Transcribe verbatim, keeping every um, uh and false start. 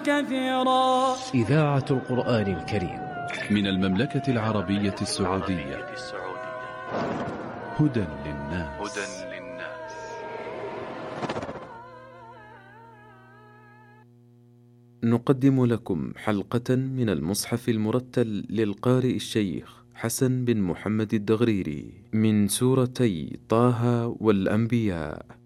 كثيرا. إذاعة القرآن الكريم من المملكة العربية السعودية. هدى للناس. نقدم لكم حلقة من المصحف المرتل للقارئ الشيخ حسن بن محمد الدغريري من سورتي طه والأنبياء.